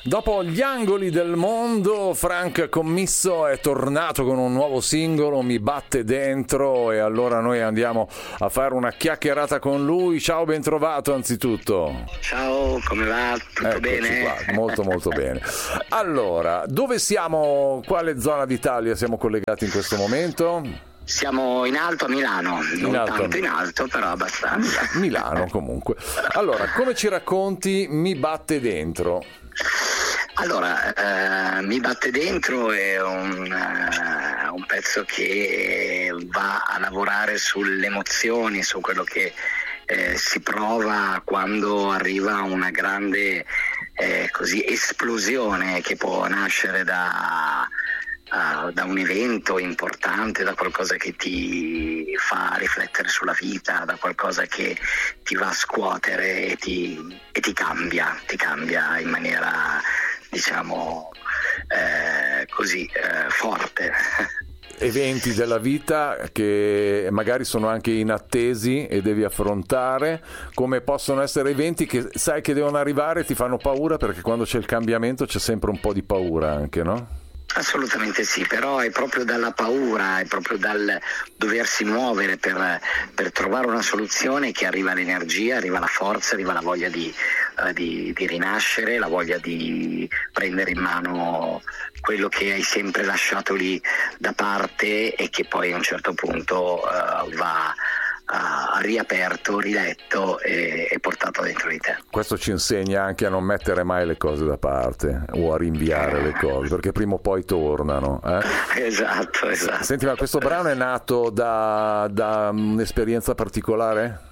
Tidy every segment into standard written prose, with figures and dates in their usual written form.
Dopo gli angoli del mondo, Frank Commisso è tornato con un nuovo singolo, Mi batte dentro, e allora noi andiamo a fare una chiacchierata con lui. Ciao, ben trovato anzitutto. Ciao, come va? Tutto Eccoci bene? Qua. Molto molto bene. Allora, dove siamo? Quale zona d'Italia siamo collegati in questo momento? Siamo in alto a Milano, non tanto in alto, però abbastanza. Milano comunque. Allora, come ci racconti Mi batte dentro? Allora, Mi batte dentro è un pezzo che va a lavorare sulle emozioni, su quello che si prova quando arriva una grande esplosione che può nascere da un evento importante, da qualcosa che ti fa riflettere sulla vita, da qualcosa che ti va a scuotere e ti cambia in maniera, diciamo, forte. Eventi della vita che magari sono anche inattesi e devi affrontare, come possono essere eventi che sai che devono arrivare e ti fanno paura, perché quando c'è il cambiamento c'è sempre un po' di paura anche, no? Assolutamente sì, però è proprio dalla paura, è proprio dal doversi muovere per trovare una soluzione che arriva l'energia, arriva la forza, arriva la voglia di rinascere, la voglia di prendere in mano quello che hai sempre lasciato lì da parte e che poi a un certo punto va riaperto, riletto e portato dentro di te. Questo ci insegna anche a non mettere mai le cose da parte o a rinviare le cose, perché prima o poi tornano. Esatto. Senti, ma questo brano è nato da un'esperienza particolare?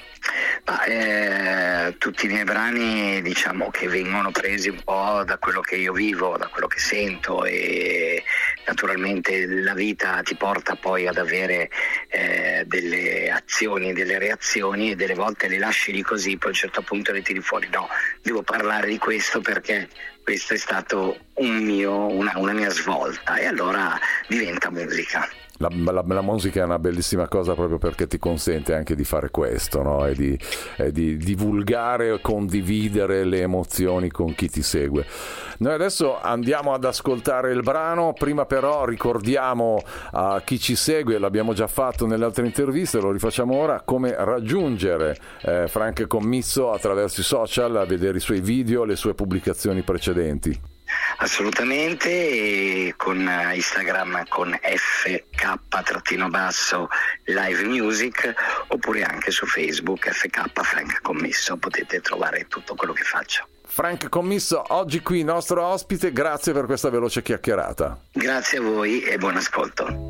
Tutti i miei brani, diciamo, che vengono presi un po' da quello che io vivo, da quello che sento, e naturalmente la vita ti porta poi ad avere delle azioni, delle reazioni, e delle volte le lasci lì così, poi a un certo punto le tiri fuori. No, devo parlare di questo perché questo è stato una mia svolta, e allora diventa musica. La musica è una bellissima cosa proprio perché ti consente anche di fare questo, no? E di divulgare e condividere le emozioni con chi ti segue. Noi adesso andiamo ad ascoltare il brano, prima però ricordiamo a chi ci segue, l'abbiamo già fatto nelle altre interviste, lo rifacciamo ora, come raggiungere Frank Commisso attraverso i social, a vedere i suoi video, le sue pubblicazioni precedenti. Assolutamente, e con Instagram con FK_live music, oppure anche su Facebook FK Frank Commisso, potete trovare tutto quello che faccio. Frank Commisso, oggi qui nostro ospite, grazie per questa veloce chiacchierata. Grazie a voi e buon ascolto.